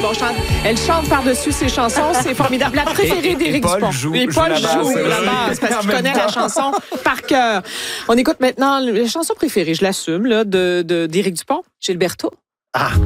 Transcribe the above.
bon. Elle chante par-dessus ses chansons. C'est formidable. La préférée d'Éric Dupont. Paul joue la basse parce que je connais la chanson par cœur. On écoute maintenant la chanson préférée, je l'assume, là, d'Éric Dupont, Gilberto. Ah!